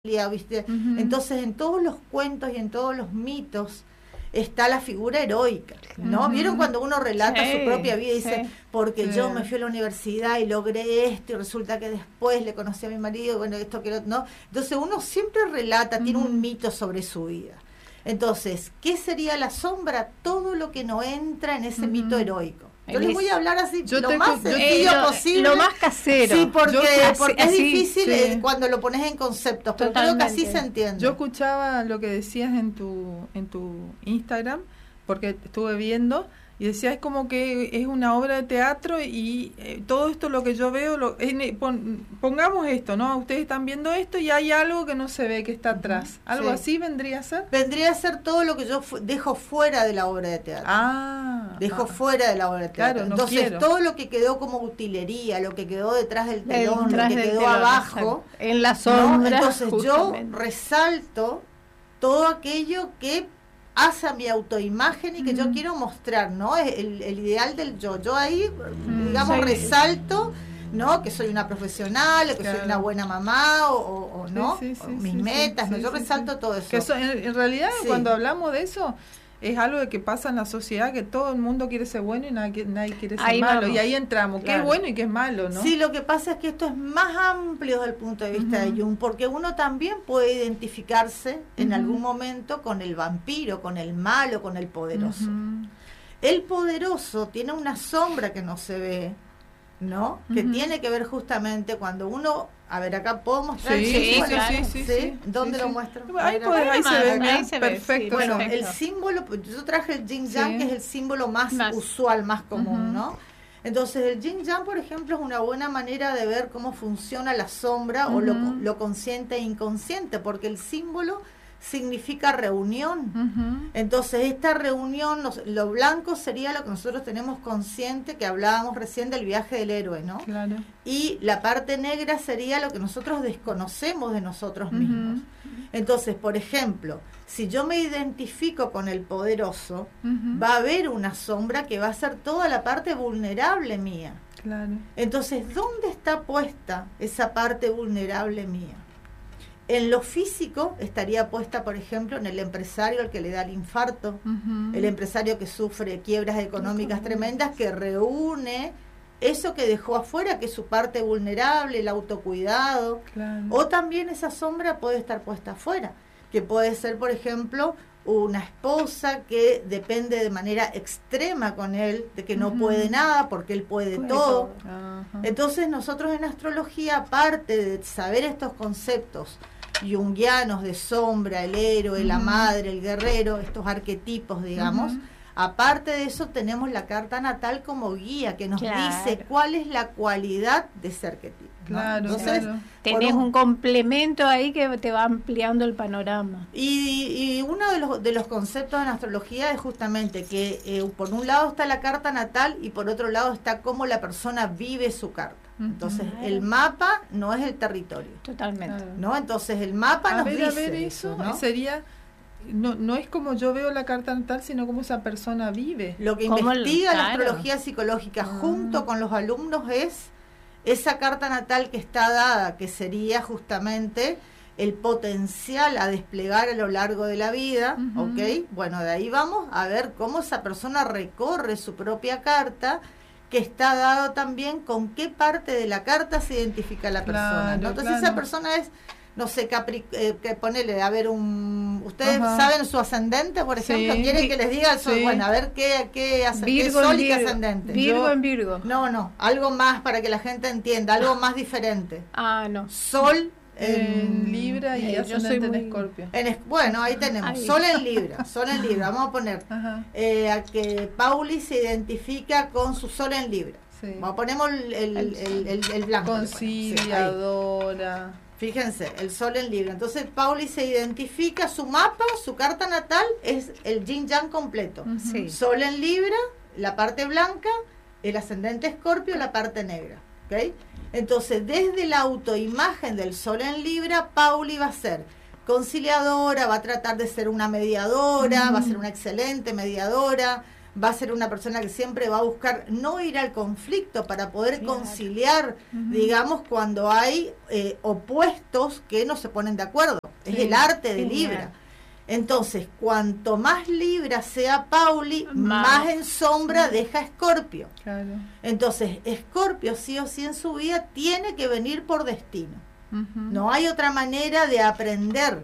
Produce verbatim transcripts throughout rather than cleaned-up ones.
¿viste? Uh-huh. Entonces, en todos los cuentos y en todos los mitos está la figura heroica, ¿no? Uh-huh. ¿Vieron cuando uno relata sí, su propia vida y dice, sí, porque sí. yo me fui a la universidad y logré esto y resulta que después le conocí a mi marido, bueno, esto que no? Entonces, uno siempre relata, uh-huh. tiene un mito sobre su vida. Entonces, ¿qué sería la sombra? Todo lo que no entra en ese uh-huh. mito heroico. Yo les voy a hablar así, yo lo te, más yo, sencillo lo, posible. Lo más casero. Sí, porque, yo, porque así, es difícil sí. eh, cuando lo pones en conceptos, pero Totalmente. creo que así se entiende. Yo escuchaba lo que decías en tu, en tu Instagram, porque estuve viendo, y decías, es como que es una obra de teatro y eh, todo esto lo que yo veo, lo, eh, pon, pongamos esto, ¿no? Ustedes están viendo esto y hay algo que no se ve, que está atrás. ¿Algo sí. así vendría a ser? Vendría a ser todo lo que yo fu- dejo fuera de la obra de teatro. Ah. Dejo ah. fuera de la obra de teatro. Claro, no Entonces, quiero. todo lo que quedó como utilería, lo que quedó detrás del telón, Detrás lo que del quedó telón, abajo, en la sombra. ¿no? Entonces, justamente. yo resalto todo aquello que hace a mi autoimagen y que uh-huh. yo quiero mostrar, ¿no? El, el ideal del yo. Yo ahí, uh-huh. digamos, soy resalto, ¿no? Que soy una profesional, o que claro. soy una buena mamá, o, o, o no, sí, sí, sí, o mis sí, metas, sí, ¿no? sí, Yo sí, resalto sí. todo eso. Que eso en, en realidad, sí. cuando hablamos de eso, es algo de que pasa en la sociedad, que todo el mundo quiere ser bueno y nadie, nadie quiere ser ahí malo. vamos. Y ahí entramos, Claro. qué es bueno y qué es malo, ¿no? Sí, lo que pasa es que esto es más amplio desde el punto de vista uh-huh. de Jung, porque uno también puede identificarse uh-huh. en algún momento con el vampiro, con el malo, con el poderoso. Uh-huh. El poderoso tiene una sombra que no se ve, ¿no? Uh-huh. Que tiene que ver justamente cuando uno... A ver, acá puedo mostrar sí, el sí, símbolo. Sí, sí, sí, ¿Sí? ¿Dónde sí, lo sí. muestro? Ahí, ver, puede, ahí, se ve, ahí, ahí se ve, perfecto. Sí, bueno, perfecto. el símbolo, yo traje el yin yang, sí. que es el símbolo más, más usual, más común, uh-huh. ¿no? Entonces, el yin yang, por ejemplo, es una buena manera de ver cómo funciona la sombra uh-huh. o lo, lo consciente e inconsciente, porque el símbolo significa reunión. Uh-huh. Entonces, esta reunión, nos, lo blanco sería lo que nosotros tenemos consciente, que hablábamos recién del viaje del héroe, ¿no? Claro. Y la parte negra sería lo que nosotros desconocemos de nosotros mismos. Uh-huh. Entonces, por ejemplo, si yo me identifico con el poderoso, uh-huh. va a haber una sombra que va a ser toda la parte vulnerable mía. Claro. Entonces, ¿dónde está puesta esa parte vulnerable mía? En lo físico estaría puesta, por ejemplo, en el empresario al que le da el infarto, uh-huh. el empresario que sufre quiebras económicas uh-huh. tremendas, que reúne eso que dejó afuera, que es su parte vulnerable, el autocuidado. Claro. O también esa sombra puede estar puesta afuera, que puede ser, por ejemplo, una esposa que depende de manera extrema con él, de que no uh-huh. puede nada porque él puede, puede todo. todo. Uh-huh. Entonces nosotros en astrología, aparte de saber estos conceptos junguianos de sombra, el héroe, uh-huh. la madre, el guerrero, estos arquetipos, digamos, uh-huh. aparte de eso tenemos la carta natal como guía que nos claro. dice cuál es la cualidad de ese arquetipo. Claro, ¿no? Entonces, claro. Tenés un, un complemento ahí que te va ampliando el panorama. Y, y uno de los, de los conceptos en astrología es justamente que eh, por un lado está la carta natal y por otro lado está cómo la persona vive su carta. Entonces, uh-huh. el mapa no es el territorio. Totalmente. ¿No? Entonces, el mapa a nos ver, dice a ver eso, ¿no? sería... No, no es como yo veo la carta natal, sino como esa persona vive. Lo que investiga el, la claro. astrología psicológica uh-huh. junto con los alumnos es esa carta natal que está dada, que sería justamente el potencial a desplegar a lo largo de la vida, uh-huh. ¿ok? Bueno, de ahí vamos a ver cómo esa persona recorre su propia carta, que está dado también con qué parte de la carta se identifica la persona. Claro, ¿no? Entonces claro. esa persona es, no sé, Capri, eh, que ponele, a ver, un ustedes Ajá. saben su ascendente, por ejemplo, sí. ¿quieren que les diga eso? Sí. Bueno, a ver qué, qué, hace, Virgo qué sol y Virgo. qué ascendente. Virgo Yo, en Virgo. No, no, algo más para que la gente entienda, algo más diferente. Ah, no. Sol en, en Libra y eh, ascendente muy... en Escorpio. En, bueno, ahí tenemos, ahí. Sol en Libra, Sol en Libra, vamos a poner eh, a que Pauli se identifica con su Sol en Libra. Sí. Bueno, ponemos el, el, el, el, el blanco. Conciliadora. Sí, fíjense, el sol en Libra. Entonces, Pauli se identifica, su mapa, su carta natal es el yin yang completo. Uh-huh. Sí. Sol en Libra, la parte blanca, el ascendente Escorpio, la parte negra. ¿Okay? Entonces, desde la autoimagen del sol en Libra, Pauli va a ser conciliadora, va a tratar de ser una mediadora, uh-huh. va a ser una excelente mediadora, va a ser una persona que siempre va a buscar no ir al conflicto para poder claro. conciliar, uh-huh. digamos, cuando hay eh, opuestos que no se ponen de acuerdo. Sí. Es el arte de Libra. Genial. Entonces, cuanto más Libra sea Pauli, más, más en sombra sí. deja Escorpio. Claro. Entonces, Escorpio sí o sí en su vida tiene que venir por destino. Uh-huh. No hay otra manera de aprender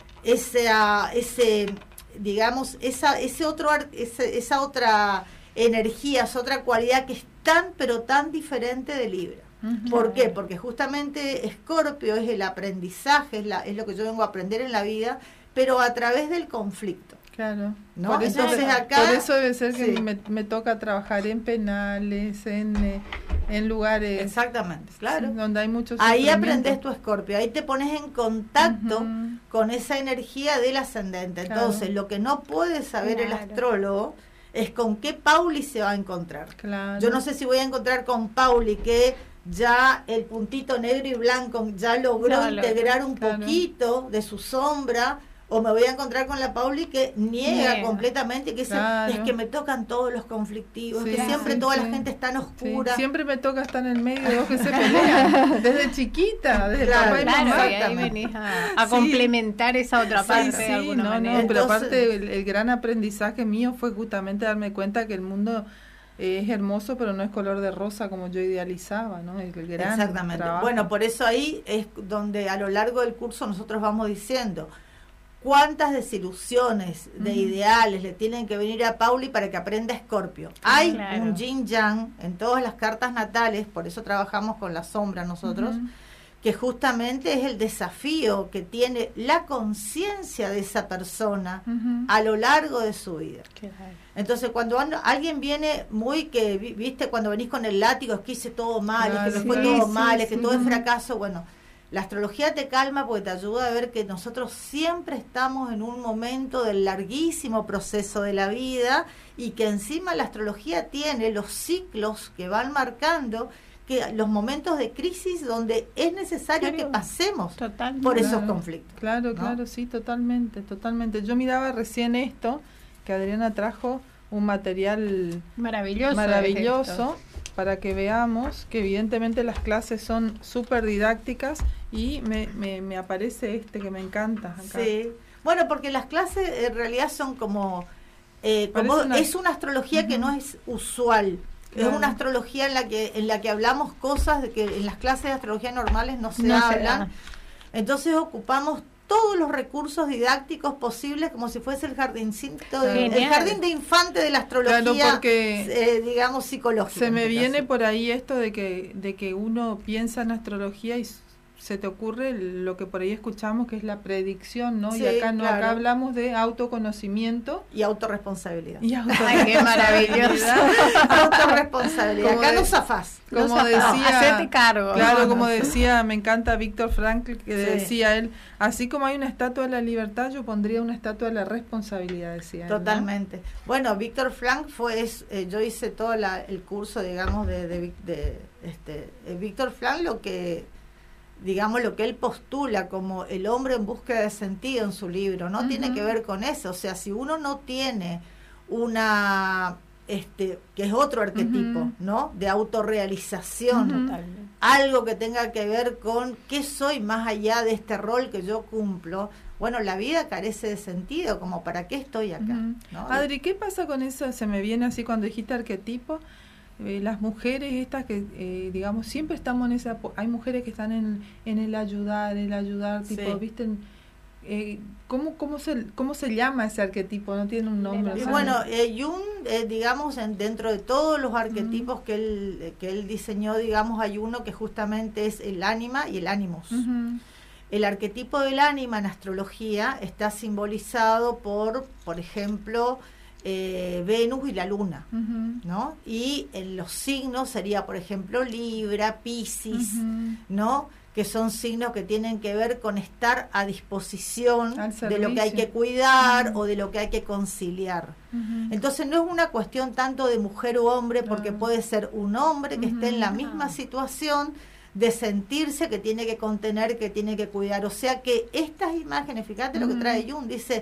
esa, ese, digamos, esa, ese otro, ese, esa otra energía, esa otra cualidad que es tan, pero tan diferente de Libra. Uh-huh. ¿Por qué? Porque justamente Escorpio es el aprendizaje, es, la, es lo que yo vengo a aprender en la vida, pero a través del conflicto. Claro. ¿No? Por eso, Entonces acá, por eso debe ser que sí. me, me toca trabajar en penales, en, eh, en lugares. Exactamente, claro. Sí, donde hay muchos. Ahí aprendes tu Escorpio, ahí te pones en contacto uh-huh. con esa energía del ascendente. Entonces, claro. lo que no puede saber claro. el astrólogo es con qué Pauli se va a encontrar. Claro. Yo no sé si voy a encontrar con Pauli que ya el puntito negro y blanco ya logró claro, integrar un claro. poquito de su sombra, o me voy a encontrar con la Pauli que niega yeah. completamente, que claro. es, es que me tocan todos los conflictivos, sí, que siempre sí, toda sí. la gente está en oscura. Sí. Siempre me toca estar en el medio de dos que se pelean, desde chiquita, desde claro, papá y claro, mamá. Y ahí venís a, a sí. complementar esa otra sí, parte sí, de alguna no, manera. No, Entonces, pero aparte el, el gran aprendizaje mío fue justamente darme cuenta que el mundo es hermoso, pero no es color de rosa como yo idealizaba, ¿no? El, el gran Exactamente. trabajo. Bueno, por eso ahí es donde a lo largo del curso nosotros vamos diciendo cuántas desilusiones de uh-huh. ideales le tienen que venir a Pauli para que aprenda Escorpio. Hay claro. un yin yang en todas las cartas natales, por eso trabajamos con la sombra nosotros, uh-huh. que justamente es el desafío que tiene la conciencia de esa persona uh-huh. a lo largo de su vida. Claro. Entonces, cuando alguien viene muy que, viste, cuando venís con el látigo, es que hice todo mal, claro, es que me fue sí, todo sí, mal, sí, es que sí. todo es fracaso, bueno, la astrología te calma porque te ayuda a ver que nosotros siempre estamos en un momento del larguísimo proceso de la vida y que encima la astrología tiene los ciclos que van marcando, que los momentos de crisis donde es necesario claro, que pasemos totalmente. por esos claro, conflictos. Claro, ¿no? claro, sí, totalmente, totalmente. Yo miraba recién esto, que Adriana trajo un material maravilloso, maravilloso para que veamos que evidentemente las clases son súper didácticas y me, me, me aparece este que me encanta acá. Sí, bueno, porque las clases en realidad son como, eh, como una, es una astrología uh-huh. que no es usual. Claro. Es una astrología en la que en la que hablamos cosas de que en las clases de astrología normales no se no hablan. Se Entonces ocupamos todos los recursos didácticos posibles como si fuese el jardincito, claro. el jardín de infante de la astrología, claro, porque eh, digamos psicológica. Se me este viene caso. por ahí esto de que de que uno piensa en astrología y se te ocurre lo que por ahí escuchamos que es la predicción, ¿no? Sí, y acá no, claro. acá hablamos de autoconocimiento y autorresponsabilidad. Y Ay, qué maravilloso. Autorresponsabilidad. Como acá de, no zafás. Como no decía, no, hacete cargo. Claro, no, como no. decía, me encanta Víctor Frankl, que sí. decía él, así como hay una estatua de la libertad, yo pondría una estatua de la responsabilidad, decía Totalmente. él, ¿no? Bueno, Víctor Frankl fue, es, eh, yo hice todo la, el curso, digamos, de, de, de este, eh, Víctor Frankl, lo que digamos lo que él postula como el hombre en búsqueda de sentido en su libro, no uh-huh. tiene que ver con eso, o sea, si uno no tiene una, este, que es otro arquetipo, uh-huh. ¿no? De autorrealización, uh-huh. algo que tenga que ver con qué soy más allá de este rol que yo cumplo, bueno, la vida carece de sentido, como para qué estoy acá, uh-huh. ¿no? Adri, ¿qué pasa con eso? Se me viene así cuando dijiste arquetipo. Eh, las mujeres estas que eh, digamos siempre estamos en esa, hay mujeres que están en, en el ayudar, el ayudar tipo, sí. viste, eh, ¿cómo, cómo se cómo se llama ese arquetipo? No tiene un nombre. Y o sea, bueno, eh, Jung, eh, digamos, en, dentro de todos los arquetipos uh-huh. que él que él diseñó, digamos, hay uno que justamente es el ánima y el ánimos. Uh-huh. El arquetipo del ánima en astrología está simbolizado por, por ejemplo, Eh, Venus y la Luna, uh-huh. ¿no? Y en los signos sería, por ejemplo, Libra, Piscis, uh-huh. ¿no? Que son signos que tienen que ver con estar a disposición de lo que hay que cuidar uh-huh. o de lo que hay que conciliar. Uh-huh. Entonces no es una cuestión tanto de mujer u hombre, porque uh-huh. puede ser un hombre que uh-huh. esté en la misma uh-huh. situación de sentirse que tiene que contener, que tiene que cuidar. O sea que estas imágenes, fíjate uh-huh. lo que trae Jung, dice...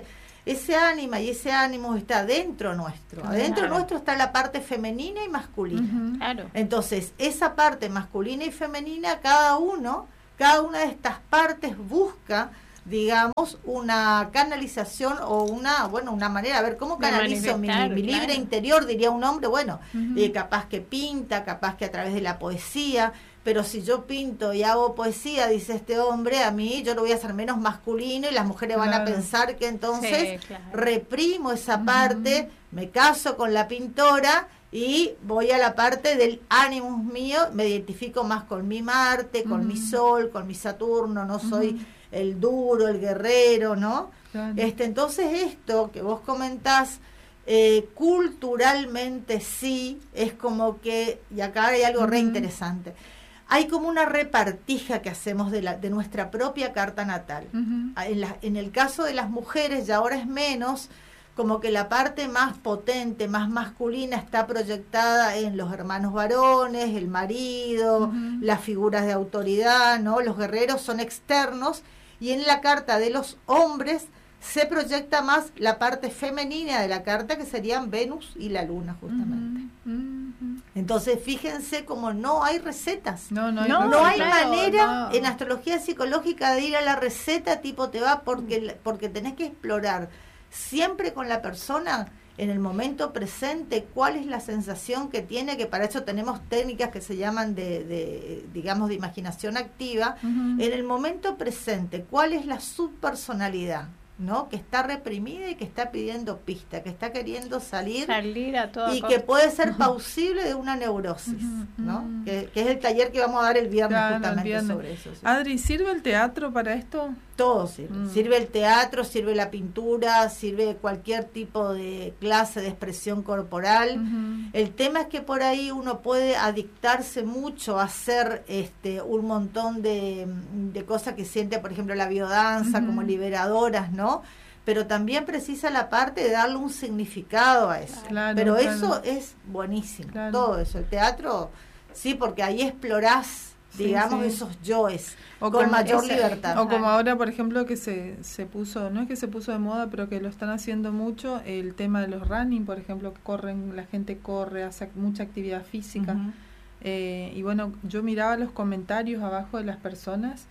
ese ánima y ese ánimo está dentro nuestro. Claro. Adentro nuestro está la parte femenina y masculina. Ujú. Claro. Entonces, esa parte masculina y femenina, cada uno, cada una de estas partes busca, digamos, una canalización o una, bueno, una manera, a ver, ¿cómo De canalizo mi, manifestar, mi libre claro. interior? Diría un hombre, bueno, Ujú. eh, capaz que pinta, capaz que a través de la poesía, pero si yo pinto y hago poesía, dice este hombre, a mí yo lo voy a hacer menos masculino y las mujeres van a Claro. pensar que entonces Sí, claro. reprimo esa Ujú. parte, me caso con la pintora y voy a la parte del ánimo mío, me identifico más con mi Marte, con Ujú. mi Sol, con mi Saturno, no soy Ujú. el duro, el guerrero, ¿no? Claro. Este, entonces esto que vos comentás, eh, culturalmente sí, es como que, y acá hay algo re Ujú. interesante, hay como una repartija que hacemos de, la, de nuestra propia carta natal. Ujú. En, la- en el caso de las mujeres, ya ahora es menos, como que la parte más potente, más masculina, está proyectada en los hermanos varones, el marido, Ujú. las figuras de autoridad, ¿no? Los guerreros son externos, y en la carta de los hombres se proyecta más la parte femenina de la carta, que serían Venus y la Luna, justamente. Ujú. Ujú. Entonces, fíjense como no hay recetas. No, no hay, No, No hay claro, manera no. en astrología psicológica de ir a la receta tipo te va, porque, porque tenés que explorar siempre con la persona en el momento presente cuál es la sensación que tiene, que para eso tenemos técnicas que se llaman de, de digamos, de imaginación activa. Ujú. En el momento presente, cuál es la subpersonalidad, ¿no? Que está reprimida y que está pidiendo pista, que está queriendo salir Salir a toda y costa. que puede ser plausible de una neurosis, Ujú, ¿no? ujú. Que, que es el taller que vamos a dar el viernes Claro, el justamente viernes. sobre eso. Sí. Adri, ¿sirve el teatro para esto? Todo sirve. Mm. Sirve el teatro, sirve la pintura, sirve cualquier tipo de clase de expresión corporal. Ujú. El tema es que por ahí uno puede adictarse mucho a hacer este un montón de, de cosas que siente, por ejemplo, la biodanza, Ujú. como liberadoras, ¿no? Pero también precisa la parte de darle un significado a eso. Claro, Pero claro. eso es buenísimo, Claro. todo eso. El teatro, sí, porque ahí explorás, Sí, digamos, sí. esos yoes O con como- mayor ese- libertad. O como ahora, por ejemplo, que se, se puso, no es que se puso de moda, pero que lo están haciendo mucho, el tema de los running, por ejemplo, que corren, la gente corre, hace mucha actividad física. Ujú. Eh, y bueno, yo miraba los comentarios abajo de las personas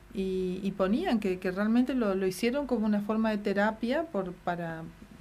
y, y ponían que, que realmente lo, lo hicieron como una forma de terapia por para,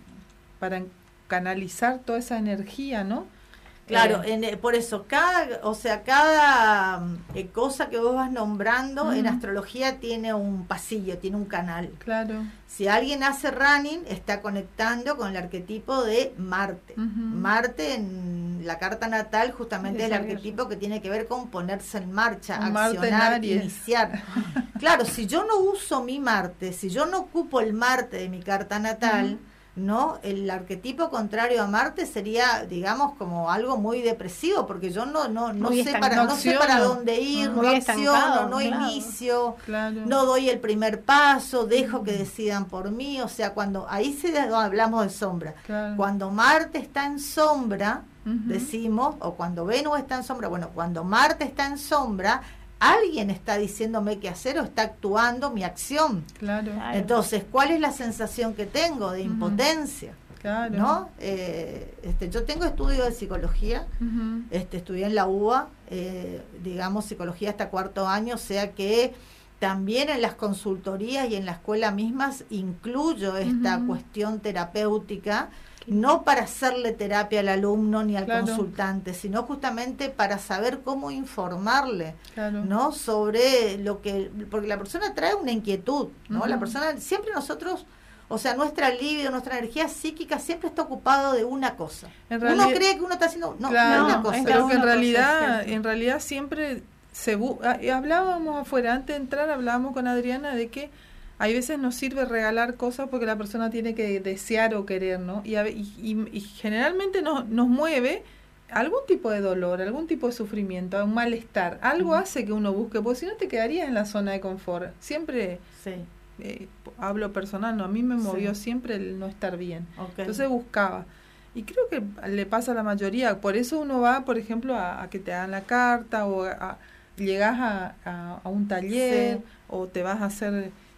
para canalizar toda esa energía, ¿no? Claro, Eh, en, eh, por eso, cada, o sea, cada mm, eh, cosa que vos vas nombrando en Ujú. astrología tiene un pasillo, tiene un canal. claro. Si alguien hace running, está conectando con el arquetipo de Marte. Ujú. Marte en la carta natal justamente es el Desarrollo. arquetipo que tiene que ver con ponerse en marcha, Un Marte en accionar, Aries. iniciar. Claro, si yo no uso mi Marte, si yo no ocupo el Marte de mi carta natal, ¿no? El arquetipo contrario a Marte sería, digamos, como algo muy depresivo, porque yo no no no Muy sé estan- para no no sé para acciono. dónde ir, Muy no estancado, acciono, no claro. inicio, Claro. no doy el primer paso, dejo que decidan por mí, o sea, cuando ahí sí de- hablamos de sombra. Claro. Cuando Marte está en sombra, Ujú. decimos, o cuando Venus está en sombra, bueno, cuando Marte está en sombra, alguien está diciéndome qué hacer o está actuando mi acción. Claro. Claro. Entonces, ¿cuál es la sensación que tengo de Ujú. impotencia? Claro. ¿No? Eh, este, yo tengo estudios de psicología, Ujú. este, estudié en la U B A, eh, digamos, psicología hasta cuarto año, o sea que también en las consultorías y en la escuela mismas incluyo esta Ujú. cuestión terapéutica, no para hacerle terapia al alumno ni al Claro. consultante, sino justamente para saber cómo informarle, Claro. ¿no? Sobre lo que, porque la persona trae una inquietud, ¿no? Ujú. La persona, siempre nosotros, o sea, nuestra libido, nuestra energía psíquica siempre está ocupado de una cosa. En Uno realidad- cree que uno está haciendo, no, Claro, no no, una cosa. es pero cada que en una cosa, realidad, es cierto. en realidad siempre se bu- ah, y hablábamos afuera, antes de entrar hablábamos con Adriana de que hay veces nos sirve regalar cosas porque la persona tiene que desear o querer, ¿no? Y, a ve- y, y- y generalmente nos, nos mueve algún tipo de dolor, algún tipo de sufrimiento, un malestar. Algo Ujú. hace que uno busque, porque si no te quedarías en la zona de confort. Siempre, Sí, eh, hablo personal, ¿no? A mí me movió Sí. siempre el no estar bien. ok. Entonces buscaba. Y creo que le pasa a la mayoría. Por eso uno va, por ejemplo, a, a que te hagan la carta o a, a- llegas a, a, a un taller Sí. o te vas a hacer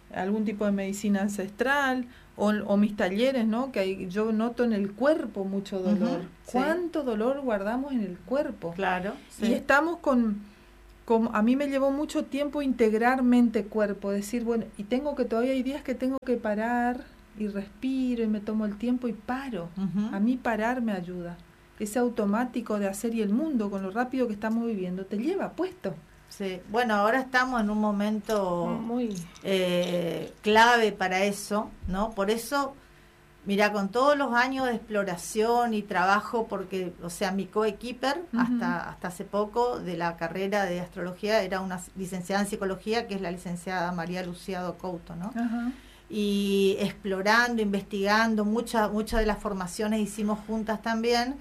algún tipo de medicina ancestral, o, o mis talleres, ¿no? Que hay, yo noto en el cuerpo mucho dolor. Uh-huh, ¿Cuánto sí. dolor guardamos en el cuerpo? Claro. Y Sí. estamos con, con, a mí me llevó mucho tiempo integrar mente-cuerpo, decir, bueno, y tengo que, todavía hay días que tengo que parar, y respiro, y me tomo el tiempo y paro. Uh-huh. A mí parar me ayuda. Ese automático de hacer, y el mundo, con lo rápido que estamos viviendo, te lleva puesto. Sí. Bueno, ahora estamos en un momento Muy eh, clave para eso, ¿no? Por eso, mira, con todos los años de exploración y trabajo, porque, o sea, mi coequiper, Uh-huh. hasta, hasta hace poco, de la carrera de astrología, era una licenciada en psicología, que es la licenciada María Luciado Couto, ¿no? Ajá. Y explorando, investigando, muchas muchas de las formaciones hicimos juntas también.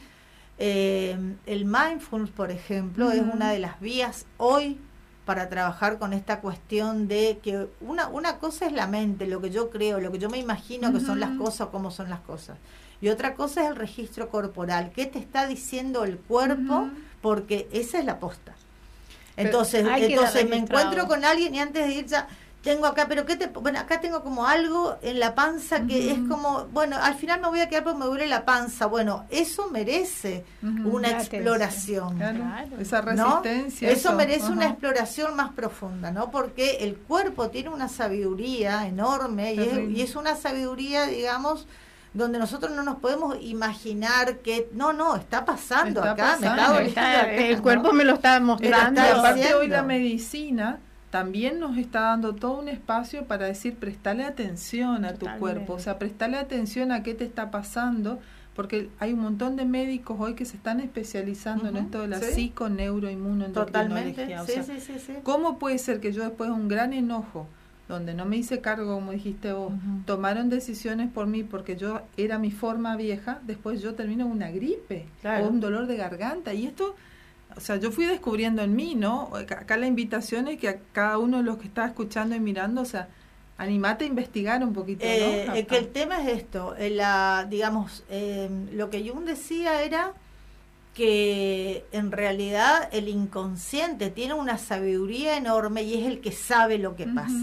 Eh, el mindfulness, por ejemplo, Uh-huh. es una de las vías hoy para trabajar con esta cuestión de que una, una cosa es la mente, lo que yo creo, lo que yo me imagino que Uh-huh. son las cosas, cómo son las cosas. Y otra cosa es el registro corporal, qué te está diciendo el cuerpo, Uh-huh. porque esa es la posta. Pero Entonces, hay que entonces dar me registrado. encuentro con alguien y antes de ir ya tengo acá, pero qué te, bueno, acá tengo como algo en la panza que Uh-huh. es como, bueno, al final me voy a quedar porque me duele la panza. Bueno, eso merece Uh-huh. una La exploración. Claro, Claro. esa ¿No? resistencia. Eso merece una Ajá. exploración más profunda, ¿no? Porque el cuerpo tiene una sabiduría enorme y es, Terrible. y es una sabiduría, digamos, donde nosotros no nos podemos imaginar que, no, no, está pasando Está acá, me pasando, está doliendo Está- acá, el ¿no? cuerpo me lo está mostrando. Y está aparte diciendo. hoy la medicina también nos está dando todo un espacio para decir, prestale atención a tu Totalmente. cuerpo, o sea, prestale atención a qué te está pasando, porque hay un montón de médicos hoy que se están especializando Ujú, en esto de la sí. psico, neuro, Totalmente, inmunoendocrinología. O sí, sea, sí, sí, sí. ¿cómo puede ser que yo después de un gran enojo, donde no me hice cargo, como dijiste vos, Ujú. tomaron decisiones por mí porque yo era mi forma vieja, después yo termino con una gripe Claro. o un dolor de garganta? Y esto, o sea, yo fui descubriendo en mí, ¿no? Acá la invitación es que a cada uno de los que está escuchando y mirando, o sea, animate a investigar un poquito, Eh, ¿no? eh, que el tema es esto, eh, la, digamos, eh, lo que Jung decía era que en realidad el inconsciente tiene una sabiduría enorme y es el que sabe lo que Ujú, pasa,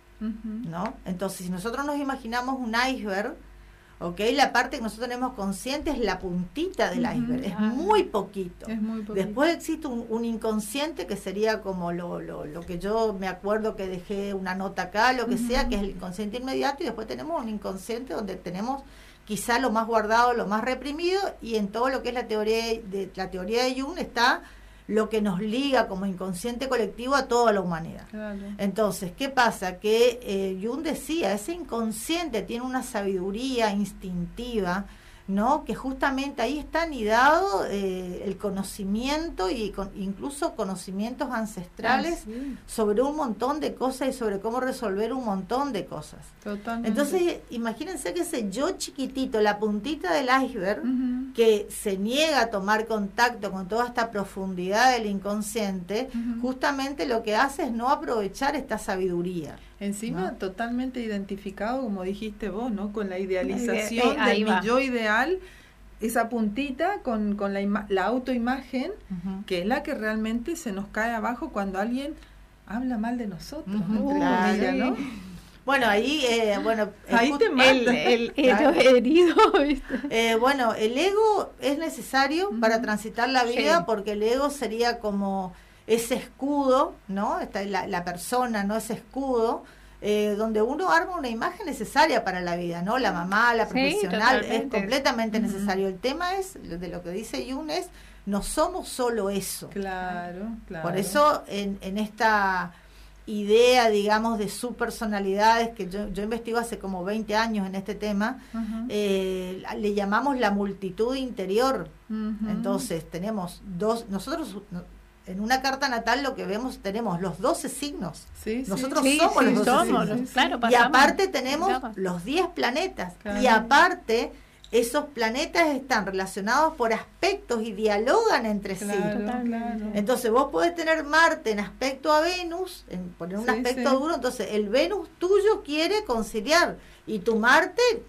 ujú. ¿no? Entonces, si nosotros nos imaginamos un iceberg, ¿ok? La parte que nosotros tenemos consciente es la puntita del Ujú. iceberg, es Ah. muy poquito. Es muy poquito. Después existe un, un inconsciente que sería como lo, lo, lo que yo me acuerdo que dejé una nota acá, lo que Ujú. sea, que es el inconsciente inmediato, y después tenemos un inconsciente donde tenemos quizá lo más guardado, lo más reprimido, y en todo lo que es la teoría de la teoría de Jung está lo que nos liga como inconsciente colectivo a toda la humanidad. Claro. Entonces, ¿qué pasa? Que eh, Jung decía, ese inconsciente tiene una sabiduría instintiva, ¿no? Que justamente ahí está anidado eh, el conocimiento y con, incluso conocimientos ancestrales Ah, sí. sobre un montón de cosas y sobre cómo resolver un montón de cosas. Totalmente. Entonces, imagínense que ese yo chiquitito, la puntita del iceberg, Ujú, que se niega a tomar contacto con toda esta profundidad del inconsciente, Ujú. justamente lo que hace es no aprovechar esta sabiduría. Encima ¿no? totalmente identificado, como dijiste vos, ¿no? Con la idealización Eh, ahí del va. mi yo ideal, esa puntita con, con la, ima- la autoimagen, que es la que realmente se nos cae abajo cuando alguien habla mal de nosotros, Ujú, entre claro. comillas, ¿no? Bueno, ahí, eh, bueno, Ahí es te ju- mata. El, el, el Claro. herido, ¿viste? eh, bueno, el ego es necesario Ujú. para transitar la vida Sí. porque el ego sería como ese escudo, ¿no? Está la, la persona, ¿no? Ese escudo. Eh, donde uno arma una imagen necesaria para la vida, ¿no? La mamá, la Sí, profesional, es totalmente. completamente Ujú. necesario. El tema es, de lo que dice Jung, es no somos solo eso. Claro, claro. Por eso en, en esta idea, digamos, de subpersonalidades, que yo, yo investigo hace como veinte años en este tema, Ujú, eh, le llamamos la multitud interior. ujú. Entonces tenemos dos, nosotros en una carta natal lo que vemos, tenemos los doce signos. Sí, sí. nosotros Sí, somos sí, los doce somos, signos. los- claro, Y pasamos aparte tenemos etapas. los diez planetas. Claro. Y aparte, esos planetas están relacionados por aspectos y dialogan entre sí. Claro, Totalmente. claro. Entonces vos podés tener Marte en aspecto a Venus, en poner un Sí, aspecto sí. duro, entonces el Venus tuyo quiere conciliar y tu Marte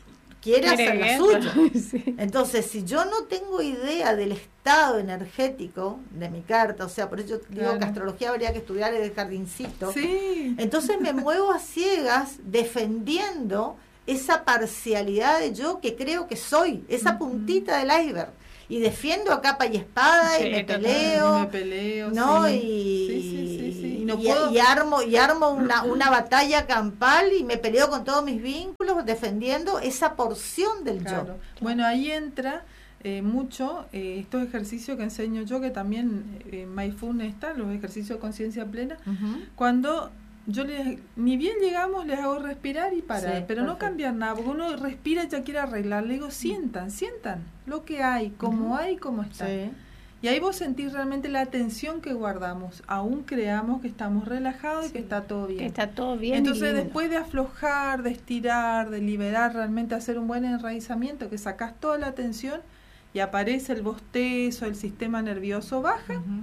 quiere Quiere hacer la guerra. suya. Sí. Entonces, si yo no tengo idea del estado energético de mi carta, o sea, por eso digo Claro. que astrología habría que estudiar el jardincito, Sí. entonces me muevo a ciegas defendiendo esa parcialidad de yo que creo que soy, esa Ujú. puntita del iceberg. Y defiendo a capa y espada Sí, y me total, peleo, me peleo, ¿no? sí. Y, Sí, sí, sí, sí. Y no y- puedo- y armo, y armo una, una batalla campal y me peleo con todos mis vínculos defendiendo esa porción del Claro. yo. Bueno, ahí entra eh, mucho eh, estos ejercicios que enseño yo, que también eh, en Mindfulness está, los ejercicios de conciencia plena, Ujú. cuando yo les, ni bien llegamos, les hago respirar y parar, Sí, pero no perfecto. cambiar nada, porque uno respira y ya quiere arreglar. Le digo, sientan, sientan lo que hay, como Ujú. hay, como está. Sí. Y ahí vos sentís realmente la atención que guardamos, aún creamos que estamos relajados y Sí. que está todo bien. Que está todo bien. y Entonces, lindo. después de aflojar, de estirar, de liberar, realmente hacer un buen enraizamiento, que sacás toda la atención y aparece el bostezo, el sistema nervioso baja, Ujú.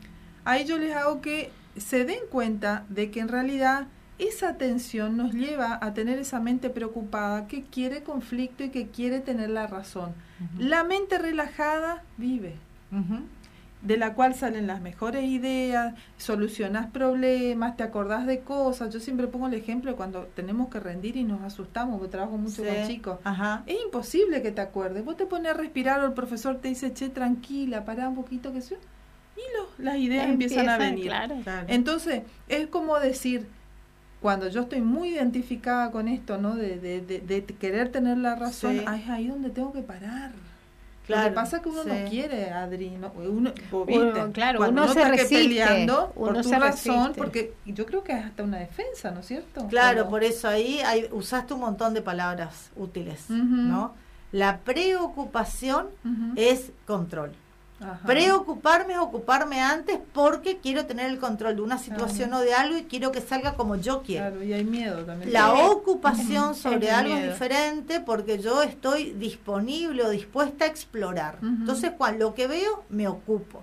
ahí yo les hago que se den cuenta de que en realidad esa tensión nos lleva a tener esa mente preocupada que quiere conflicto y que quiere tener la razón. Ujú. La mente relajada vive, Ujú. de la cual salen las mejores ideas, solucionas problemas, te acordás de cosas. Yo siempre pongo el ejemplo de cuando tenemos que rendir y nos asustamos, porque trabajo mucho Sí. con chicos. Ajá. Es imposible que te acuerdes. Vos te pones a respirar o el profesor te dice, che, tranquila, pará un poquito, que sea, y lo- las ideas empiezan, a venir. Claro. Claro. Entonces, es como decir, cuando yo estoy muy identificada con esto, ¿no? De, de, de, de querer tener la razón, Sí. ah, es ahí donde tengo que parar. Lo Claro, que pasa es que uno sí. no quiere, Adri, ¿no? Uno, vos viste, Uno, claro, cuando uno se está que resiste, peleando por uno tu se razón, resiste. porque yo creo que es hasta una defensa, ¿no es cierto? Claro, Cuando- por eso ahí hay, usaste un montón de palabras útiles, Ujú. ¿no? La preocupación Ujú. es control. Ajá. Preocuparme es ocuparme antes porque quiero tener el control de una situación Claro. o de algo y quiero que salga como yo quiero. Claro, y hay miedo también. La Sí. ocupación Es sobre el algo es miedo. diferente porque yo estoy disponible o dispuesta a explorar. Ujú. Entonces, cuando lo que veo, me ocupo.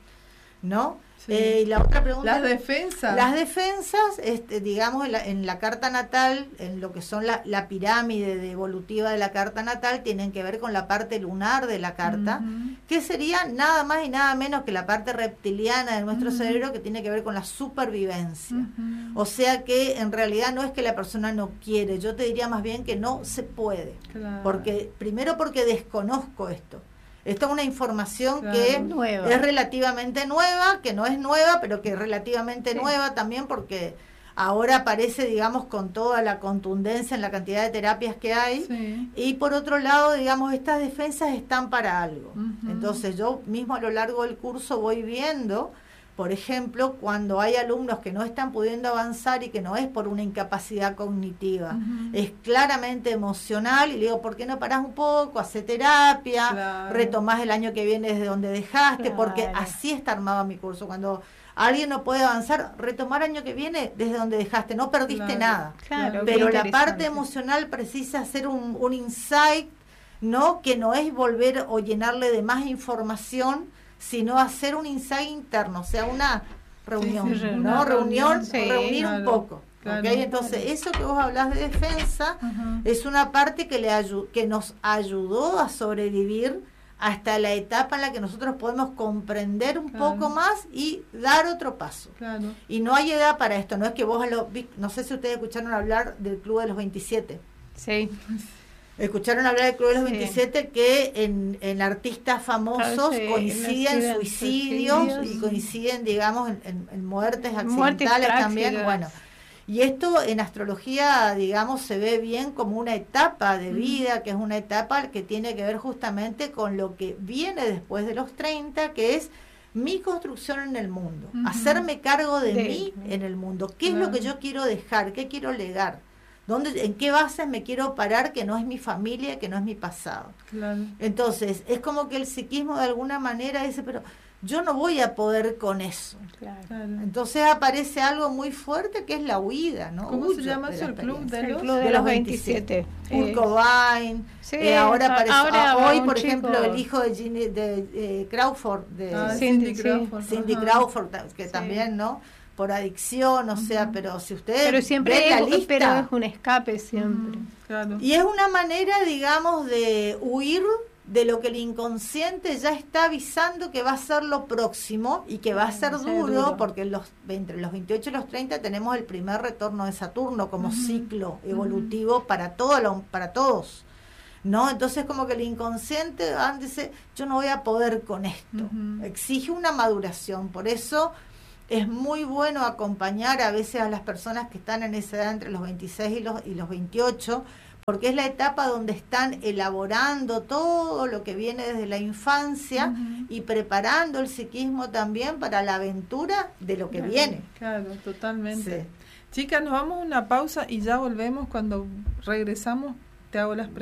¿No? Sí. Eh, y la otra pregunta... Las defensas. Las defensas, este, digamos, en la, en la carta natal, en lo que son la, la pirámide de evolutiva de la carta natal, tienen que ver con la parte lunar de la carta, Ujú. que sería nada más y nada menos que la parte reptiliana de nuestro Ujú. cerebro, que tiene que ver con la supervivencia. Ujú. O sea que en realidad no es que la persona no quiere, yo te diría más bien que no se puede. Claro. Porque, primero porque desconozco esto. Esto es una información Claro. que Nueva. es relativamente nueva, que no es nueva, pero que es relativamente Sí. nueva también porque ahora aparece, digamos, con toda la contundencia en la cantidad de terapias que hay. Sí. Y por otro lado, digamos, estas defensas están para algo. Ujú. Entonces yo mismo a lo largo del curso voy viendo, por ejemplo, cuando hay alumnos que no están pudiendo avanzar y que no es por una incapacidad cognitiva, Ujú. es claramente emocional, y le digo, ¿por qué no parás un poco? Hacé terapia, Claro. retomás el año que viene desde donde dejaste, Claro. porque así está armado mi curso. Cuando alguien no puede avanzar, retomar año que viene desde donde dejaste, no perdiste Claro. nada. Claro, qué Pero la interesante. parte emocional precisa hacer un, un insight, ¿no? Que no es volver o llenarle de más información, sino hacer un insight interno, o sea, una reunión, sí, ¿no? una reunión, reunión, sí, reunir un claro, poco. claro. ¿Ok? Entonces, eso que vos hablas de defensa Ujú. es una parte que, le ayu- que nos ayudó a sobrevivir hasta la etapa en la que nosotros podemos comprender un Claro. poco más y dar otro paso. Claro. Y no hay edad para esto, no es que vos, a lo, vi- no sé si ustedes escucharon hablar del Club de los veintisiete. Sí. Escucharon hablar del Club de los Sí. veintisiete, que en, en artistas famosos Sí, coinciden coinciden suicidios, suicidios. y coinciden, digamos, en, en- en muertes Muertes accidentales también. trágicas. Bueno, y esto en astrología, digamos, se ve bien como una etapa de Ujú. vida, que es una etapa que tiene que ver justamente con lo que viene después de los treinta, que es mi construcción en el mundo, Ujú. hacerme cargo de, De- mí en el mundo. ¿Qué es Claro. lo que yo quiero dejar? ¿Qué quiero legar? ¿Dónde, ¿En qué bases me quiero parar que no es mi familia, que no es mi pasado? Claro. Entonces, es como que el psiquismo de alguna manera dice, pero yo no voy a poder con eso. Claro. Claro. Entonces aparece algo muy fuerte que es la huida, ¿no? ¿Cómo Huyo se llama de eso? la El club experiencia. de El los... Club de, de los los veintisiete. Kurt Eh, Cobain, sí, eh, ahora aparece, ahora ah, hoy un por chico- ejemplo el hijo de, Ginny, de eh, Crawford, de Ah, Cindy, Cindy sí. Crawford. Cindy Ajá. Crawford, ta- que Sí. también, ¿no? por adicción, o sea, pero si ustedes pero siempre ven la es, lista, pero es un escape siempre. Mm, claro. y es una manera, digamos, de huir de lo que el inconsciente ya está avisando que va a ser lo próximo y que va a ser Va a ser duro, duro. porque los, entre los veintiocho y los treinta tenemos el primer retorno de Saturno como Ujú. ciclo evolutivo para, todo lo, para todos, ¿no? Entonces como que el inconsciente ah, dice, yo no voy a poder con esto, Ujú. exige una maduración, por eso es muy bueno acompañar a veces a las personas que están en esa edad entre los veintiséis y los, y los veintiocho, porque es la etapa donde están elaborando todo lo que viene desde la infancia Ujú. y preparando el psiquismo también para la aventura de lo que Claro, viene. Claro, totalmente. Sí. Chicas, nos vamos a una pausa y ya volvemos. Cuando regresamos te hago las preguntas.